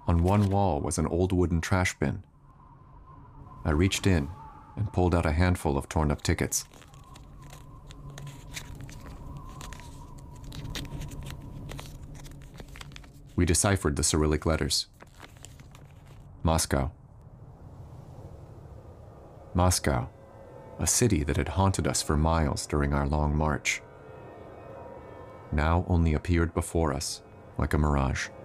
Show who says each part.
Speaker 1: On one wall was an old wooden trash bin. I reached in and pulled out a handful of torn-up tickets. We deciphered the Cyrillic letters. Moscow. Moscow, a city that had haunted us for miles during our long march, now only appeared before us like a mirage.